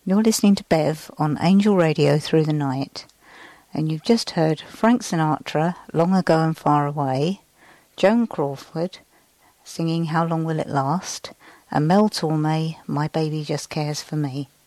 You're listening to Bev on Angel Radio Through the Night, and you've just heard Frank Sinatra, Long Ago and Far Away, Joan Crawford singing How Long Will It Last, and Mel Torme, My Baby Just Cares for Me.